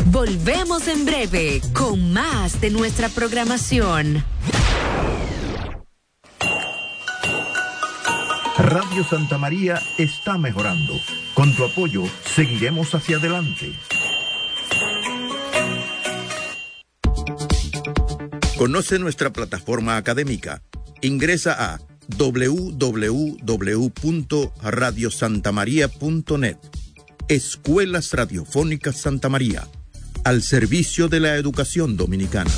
Volvemos en breve con más de nuestra programación. Radio Santa María está mejorando. Con tu apoyo, seguiremos hacia adelante. Conoce nuestra plataforma académica. Ingresa a www.radiosantamaria.net. Escuelas Radiofónicas Santa María, al servicio de la educación dominicana.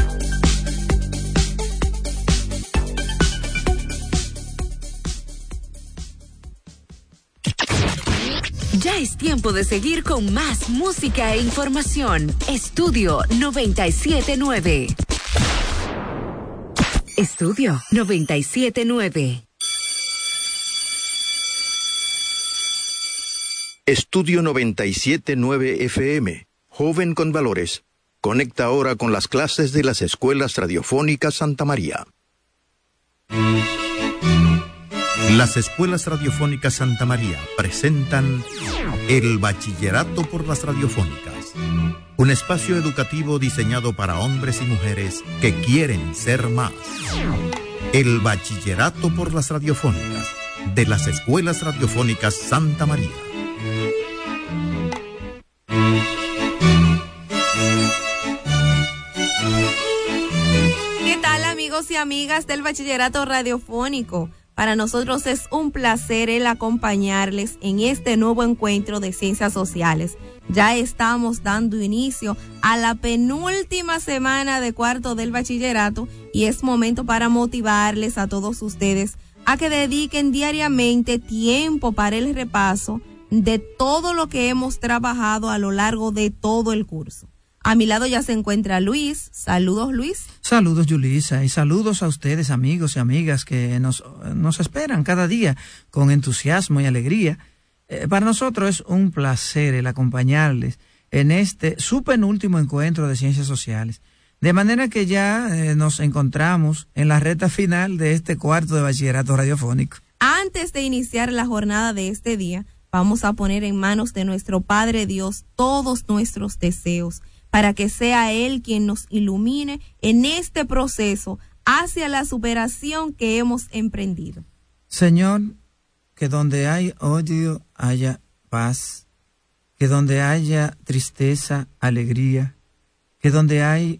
Ya es tiempo de seguir con más música e información. Estudio 97.9. Estudio 97.9. Estudio 97.9 FM. Joven con valores. Conecta ahora con las clases de las Escuelas Radiofónicas Santa María. Las Escuelas Radiofónicas Santa María presentan el Bachillerato por las Radiofónicas, un espacio educativo diseñado para hombres y mujeres que quieren ser más. El Bachillerato por las Radiofónicas de las Escuelas Radiofónicas Santa María. ¿Qué tal, amigos y amigas del Bachillerato Radiofónico? Para nosotros es un placer el acompañarles en este nuevo encuentro de Ciencias Sociales. Ya estamos dando inicio a la penúltima semana de cuarto del bachillerato y es momento para motivarles a todos ustedes a que dediquen diariamente tiempo para el repaso de todo lo que hemos trabajado a lo largo de todo el curso. A mi lado ya se encuentra Luis. Saludos, Luis. Saludos, Yulisa, y saludos a ustedes, amigos y amigas que nos esperan cada día con entusiasmo y alegría. Para nosotros es un placer el acompañarles en este su penúltimo encuentro de Ciencias Sociales. De manera que ya nos encontramos en la recta final de este cuarto de bachillerato radiofónico. Antes de iniciar la jornada de este día, vamos a poner en manos de nuestro Padre Dios todos nuestros deseos, para que sea Él quien nos ilumine en este proceso hacia la superación que hemos emprendido. Señor, que donde hay odio haya paz, que donde haya tristeza, alegría, que donde hay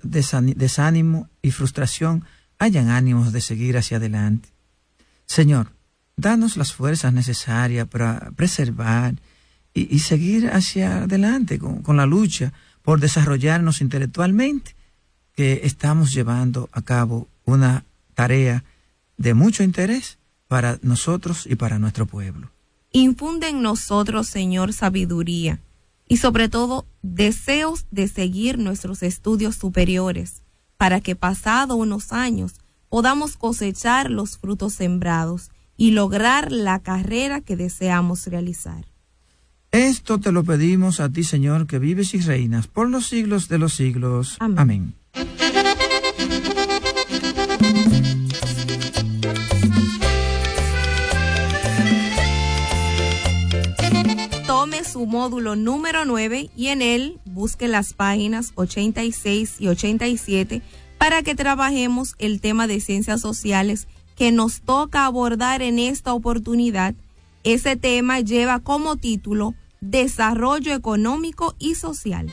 desánimo y frustración, hayan ánimos de seguir hacia adelante. Señor, danos las fuerzas necesarias para preservar y seguir hacia adelante con la lucha por desarrollarnos intelectualmente, que estamos llevando a cabo una tarea de mucho interés para nosotros y para nuestro pueblo. Infunde en nosotros, Señor, sabiduría y sobre todo deseos de seguir nuestros estudios superiores, para que pasado unos años podamos cosechar los frutos sembrados y lograr la carrera que deseamos realizar. Esto te lo pedimos a ti, Señor, que vives y reinas por los siglos de los siglos. Amén. Amén. Tome su módulo número 9 y en él busque las páginas 86 y 87 para que trabajemos el tema de ciencias sociales que nos toca abordar en esta oportunidad. Ese tema lleva como título Desarrollo Económico y Social.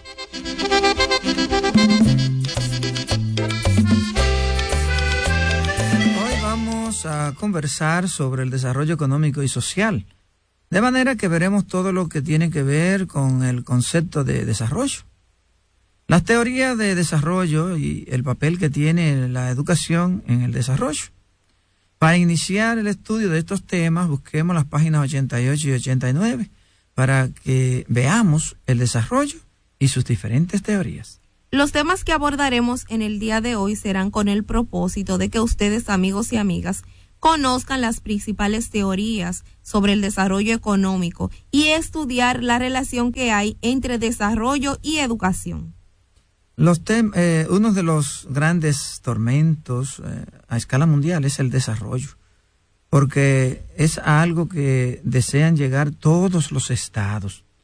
Hoy vamos a conversar sobre el desarrollo económico y social, de manera que veremos todo lo que tiene que ver con el concepto de desarrollo, las teorías de desarrollo y el papel que tiene la educación en el desarrollo. Para iniciar el estudio de estos temas, busquemos las páginas 88 y 89 para que veamos el desarrollo y sus diferentes teorías. Los temas que abordaremos en el día de hoy serán con el propósito de que ustedes, amigos y amigas, conozcan las principales teorías sobre el desarrollo económico y estudiar la relación que hay entre desarrollo y educación. Uno de los grandes tormentos a escala mundial es el desarrollo, porque es algo que desean llegar todos los estados.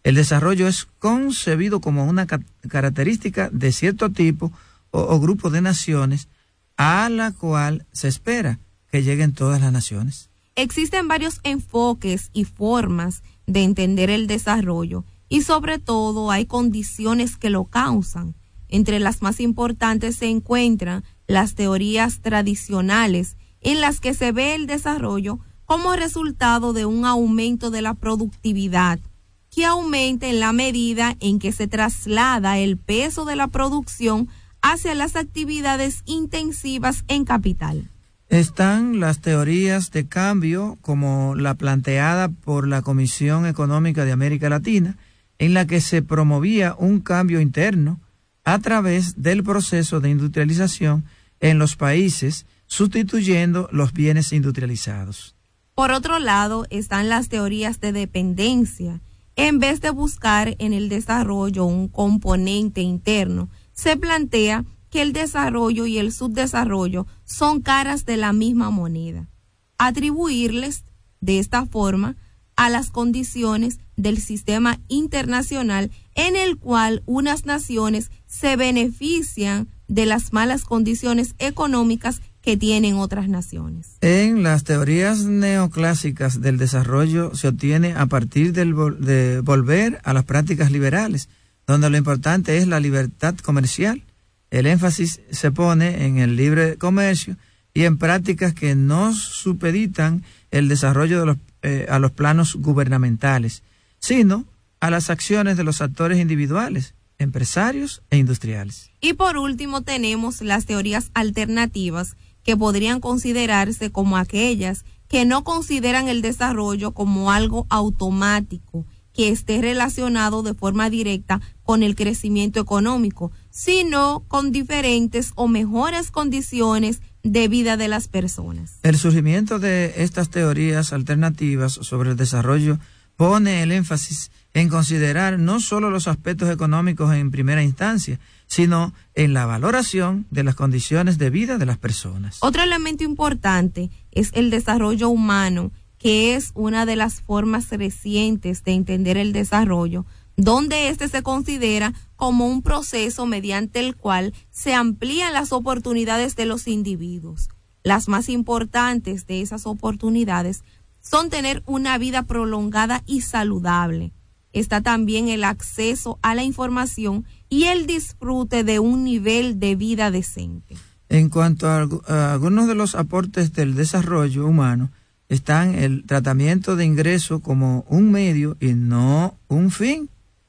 El desarrollo es concebido como una característica de cierto tipo o grupo de naciones a la cual se espera que lleguen todas las naciones. Existen varios enfoques y formas de entender el desarrollo y sobre todo hay condiciones que lo causan. Entre las más importantes se encuentran las teorías tradicionales en las que se ve el desarrollo como resultado de un aumento de la productividad, que aumenta en la medida en que se traslada el peso de la producción hacia las actividades intensivas en capital. Están las teorías de cambio como la planteada por la Comisión Económica de América Latina, en la que se promovía un cambio interno a través del proceso de industrialización en los países, sustituyendo los bienes industrializados. Por otro lado, están las teorías de dependencia. En vez de buscar en el desarrollo un componente interno, se plantea que el desarrollo y el subdesarrollo son caras de la misma moneda. Atribuirles, de esta forma, a las condiciones del sistema internacional en el cual unas naciones se benefician de las malas condiciones económicas que tienen otras naciones. En las teorías neoclásicas del desarrollo se obtiene a partir de volver a las prácticas liberales, donde lo importante es la libertad comercial. El énfasis se pone en el libre comercio y en prácticas que no supeditan el desarrollo a los planos gubernamentales, sino a las acciones de los actores individuales, empresarios e industriales. Y por último tenemos las teorías alternativas, que podrían considerarse como aquellas que no consideran el desarrollo como algo automático, que esté relacionado de forma directa con el crecimiento económico, sino con diferentes o mejores condiciones de vida de las personas. El surgimiento de estas teorías alternativas sobre el desarrollo pone el énfasis en considerar no solo los aspectos económicos en primera instancia, sino en la valoración de las condiciones de vida de las personas. Otro elemento importante es el desarrollo humano, que es una de las formas recientes de entender el desarrollo, donde este se considera como un proceso mediante el cual se amplían las oportunidades de los individuos. Las más importantes de esas oportunidades son tener una vida prolongada y saludable. Está también el acceso a la información y el disfrute de un nivel de vida decente. En cuanto a algunos de los aportes del desarrollo humano, están el tratamiento de ingreso como un medio y no un fin,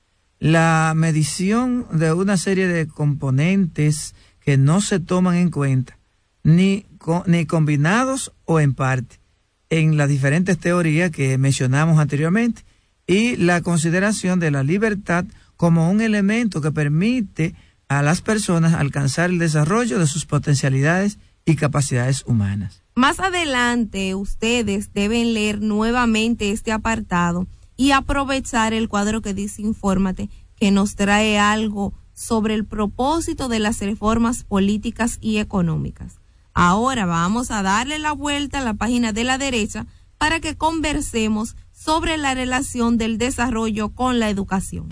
la medición de una serie de componentes que no se toman en cuenta, ni combinados o en parte, en las diferentes teorías que mencionamos anteriormente, y la consideración de la libertad como un elemento que permite a las personas alcanzar el desarrollo de sus potencialidades y capacidades humanas. Más adelante, ustedes deben leer nuevamente este apartado y aprovechar el cuadro que dice Infórmate, que nos trae algo sobre el propósito de las reformas políticas y económicas. Ahora vamos a darle la vuelta a la página de la derecha para que conversemos sobre la relación del desarrollo con la educación.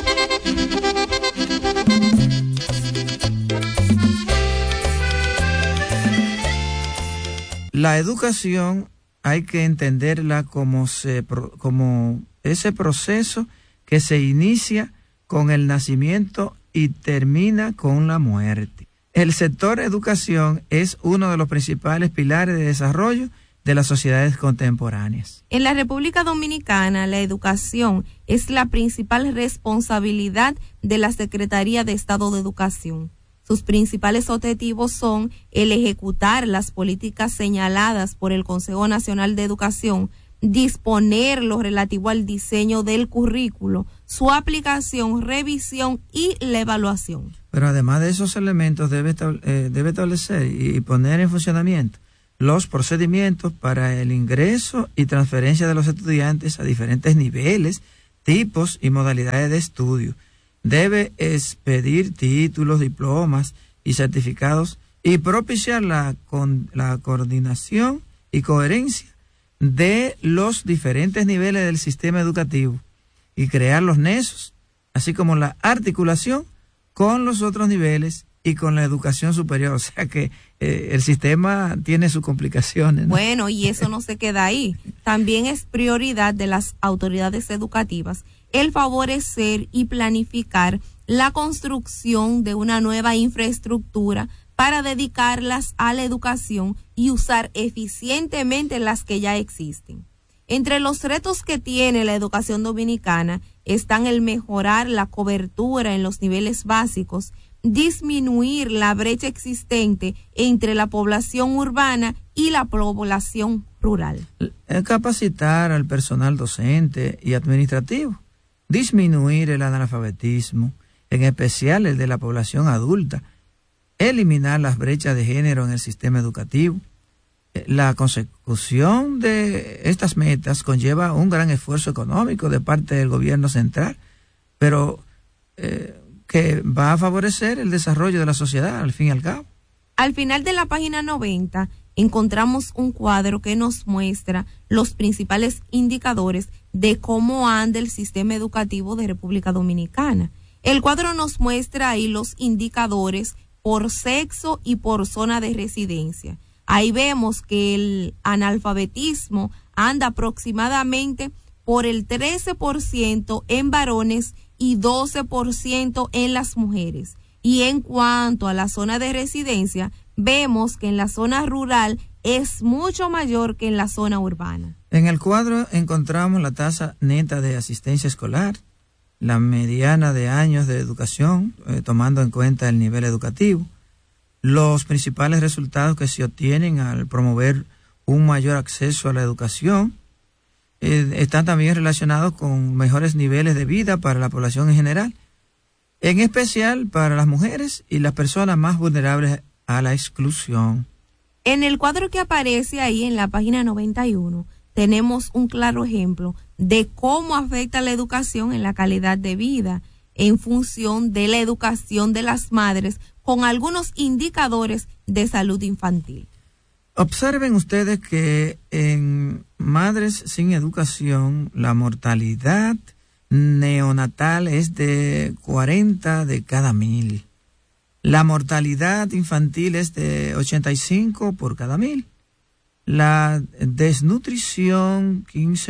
La educación hay que entenderla como ese proceso que se inicia con el nacimiento y termina con la muerte. El sector educación es uno de los principales pilares de desarrollo de las sociedades contemporáneas. En la República Dominicana, la educación es la principal responsabilidad de la Secretaría de Estado de Educación. Sus principales objetivos son el ejecutar las políticas señaladas por el Consejo Nacional de Educación, disponer lo relativo al diseño del currículo, su aplicación, revisión y la evaluación. Pero además de esos elementos debe establecer y poner en funcionamiento los procedimientos para el ingreso y transferencia de los estudiantes a diferentes niveles, tipos y modalidades de estudio. Debe expedir títulos, diplomas y certificados y propiciar la coordinación y coherencia de los diferentes niveles del sistema educativo y crear los nexos, así como la articulación con los otros niveles y con la educación superior. O sea que el sistema tiene sus complicaciones, ¿no? Bueno, y eso no se queda ahí. También es prioridad de las autoridades educativas el favorecer y planificar la construcción de una nueva infraestructura para dedicarlas a la educación y usar eficientemente las que ya existen. Entre los retos que tiene la educación dominicana están el mejorar la cobertura en los niveles básicos, disminuir la brecha existente entre la población urbana y la población rural. Capacitar al personal docente y administrativo, disminuir el analfabetismo, en especial el de la población adulta, eliminar las brechas de género en el sistema educativo. La consecución de estas metas conlleva un gran esfuerzo económico de parte del gobierno central, pero que va a favorecer el desarrollo de la sociedad al fin y al cabo. Al final de la página 90 encontramos un cuadro que nos muestra los principales indicadores de cómo anda el sistema educativo de República Dominicana. El cuadro nos muestra ahí los indicadores por sexo y por zona de residencia. Ahí vemos que el analfabetismo anda aproximadamente por el 13% en varones y 12% en las mujeres. Y en cuanto a la zona de residencia, vemos que en la zona rural es mucho mayor que en la zona urbana. En el cuadro encontramos la tasa neta de asistencia escolar, la mediana de años de educación, tomando en cuenta el nivel educativo, los principales resultados que se obtienen al promover un mayor acceso a la educación, están también relacionados con mejores niveles de vida para la población en general, en especial para las mujeres y las personas más vulnerables a la exclusión. En el cuadro que aparece ahí en la página 91, tenemos un claro ejemplo de cómo afecta la educación en la calidad de vida en función de la educación de las madres con algunos indicadores de salud infantil. Observen ustedes que en madres sin educación la mortalidad neonatal es de 40 de cada 1000. La mortalidad infantil es de 85 por cada 1000. La desnutrición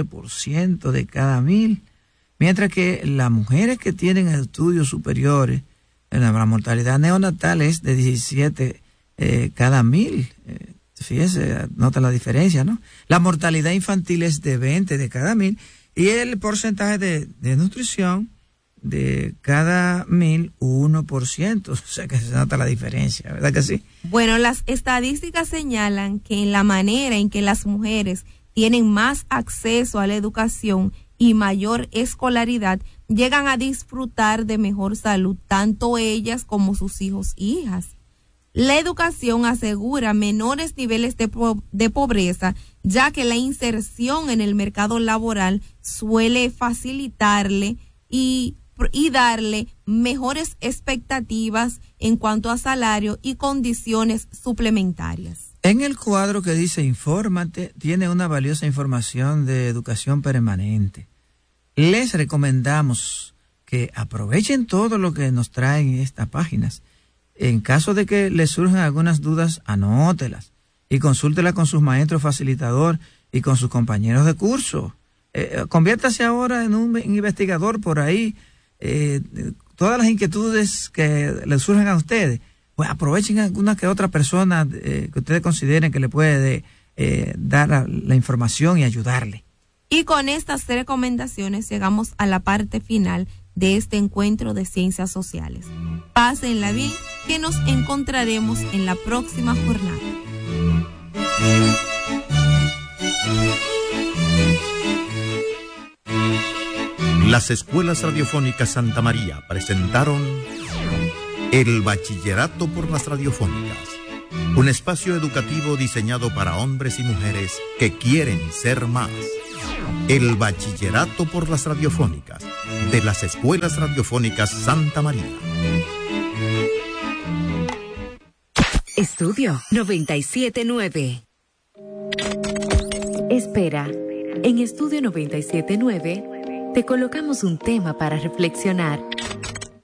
15% de cada 1000. Mientras que las mujeres que tienen estudios superiores, la mortalidad neonatal es de 17 cada 1000. Fíjese, nota la diferencia, ¿no? La mortalidad infantil es de 20 de cada 1000 y el porcentaje de nutrición de cada 1000, 1%. O sea que se nota la diferencia, ¿verdad que sí? Bueno, las estadísticas señalan que en la manera en que las mujeres tienen más acceso a la educación y mayor escolaridad, llegan a disfrutar de mejor salud, tanto ellas como sus hijos e hijas. La educación asegura menores niveles de pobreza, ya que la inserción en el mercado laboral suele facilitarle y darle mejores expectativas en cuanto a salario y condiciones suplementarias. En el cuadro que dice Infórmate, tiene una valiosa información de educación permanente. Les recomendamos que aprovechen todo lo que nos traen estas páginas. En caso de que les surjan algunas dudas, anótelas y consúltelas con sus maestros facilitador y con sus compañeros de curso. Conviértase ahora en un investigador por ahí. Todas las inquietudes que les surjan a ustedes, pues aprovechen alguna que otra persona que ustedes consideren que le puede dar la información y ayudarle. Y con estas recomendaciones llegamos a la parte final de este encuentro de ciencias sociales. Pásenla bien, que nos encontraremos en la próxima jornada. Las escuelas radiofónicas Santa María presentaron el Bachillerato por las Radiofónicas, un espacio educativo diseñado para hombres y mujeres que quieren ser más. El Bachillerato por las Radiofónicas de las escuelas radiofónicas Santa María. Estudio 97.9. Espera, en Estudio 97.9 te colocamos un tema para reflexionar